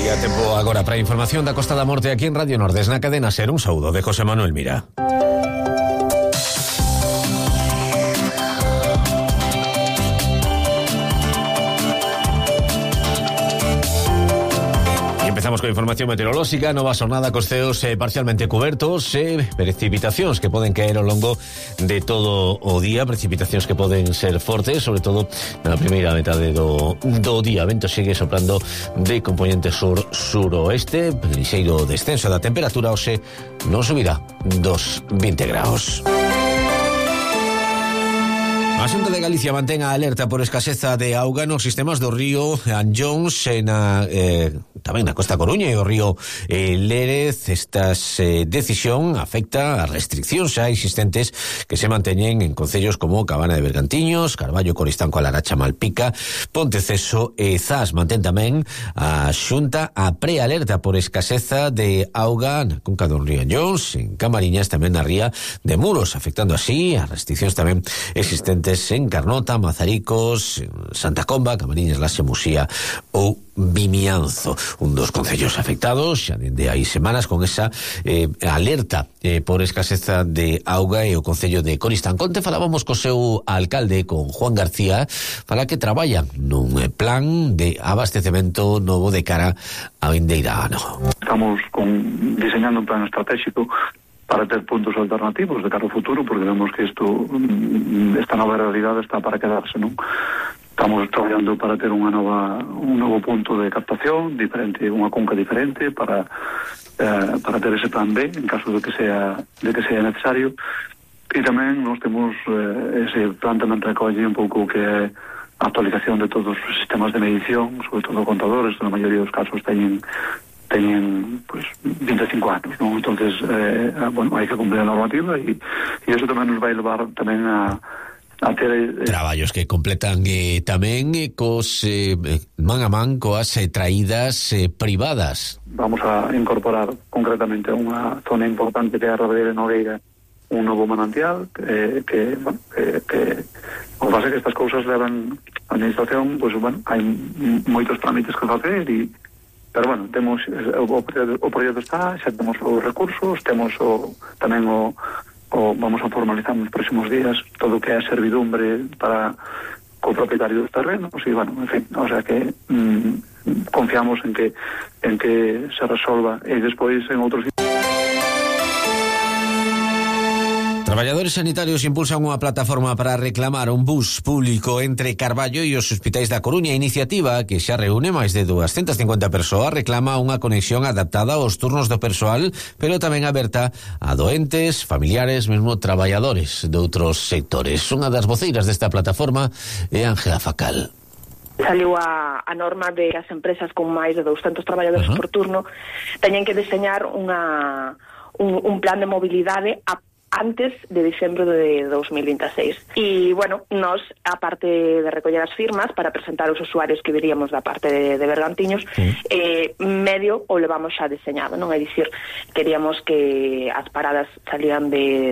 E a tempo agora para a información da Costa da Morte aquí en Radio Nordes na cadena SER. Un saúdo de José Manuel Mira. Empezamos con información meteorolóxica. Nova xornada cos ceos parcialmente cubertos, precipitacións que poden caer ao longo de todo o día, precipitacións que poden ser fortes, sobre todo na primeira metade do día. Vento segue soprando de componente sur-suroeste, lixeiro descenso da temperatura, hoxe non subirá dos 20 graus. A Xunta de Galicia mantén a alerta por escaseza de auga nos sistemas do río Anllóns tamén na Costa Coruña e o río Lérez. Esta decisión afecta as restriccións xa existentes que se manteñen en concellos como Cabana de Bergantiños, Carballo, Coristanco, Alaracha, Malpica, Ponteceso e Zas. Mantén tamén a Xunta a prealerta por escaseza de auga na conca do río Anllóns, en Camariñas, tamén na ría de Muros, afectando así as restriccións tamén existentes en Carnota, Mazaricos, Santa Comba, Camariñas, Laxe, Musía ou Vimianzo, un dos concellos afectados xa dende hai semanas con esa alerta por escaseza de auga, e o concello de Coristanco. Onte falábamos co seu alcalde, con Juan García, para que traballan nun plan de abastecemento novo de cara a vindeira ano. Estamos diseñando un plan estratégico para ter puntos alternativos de cara ao futuro, porque vemos que esta nova realidade está para quedarse, non? Estamos traballando para ter un novo punto de captación diferente, unha conca diferente para ter ese plan B en caso de que sea necesario. E tamén nós temos ese plan tamén recolle un pouco que é a actualización de todos os sistemas de medición, sobre todo contadores, na maioría dos casos teñen pues 25 anos, non? Entonces, hai que cumplir a normativa e iso tamén nos vai levar tamén a ter traballos que completan tamén cos man a man coas traídas privadas. Vamos a incorporar concretamente unha zona importante que é a Rabeira de Nogueira, un novo manantial que o que pasa é que estas cousas levan a administración, pues hai moitos trámites que facer pero temos o proxecto está, xa temos os recursos, temos tamén vamos a formalizar nos próximos días todo o que é a servidumbre para co propietario dos terrenos e, en fin, o sea que confiamos en que se resolva e despois en outros. Traballadores sanitarios impulsan unha plataforma para reclamar un bus público entre Carballo e os hospitais da Coruña. A iniciativa, que xa reúne máis de 250 persoas, reclama unha conexión adaptada aos turnos do persoal, pero tamén aberta a doentes, familiares, mesmo traballadores de outros sectores. Unha das voceiras desta plataforma é Ángela Facal. Saliu a norma de que as empresas con máis de 200 traballadores por turno teñen que deseñar un plan de mobilidade antes de diciembre de 2026. E, nós, a parte de recoller as firmas para presentar os usuarios que viríamos da parte de Bergantiños, medio o levamos xa deseñado, non? É dicir, queríamos que as paradas salían de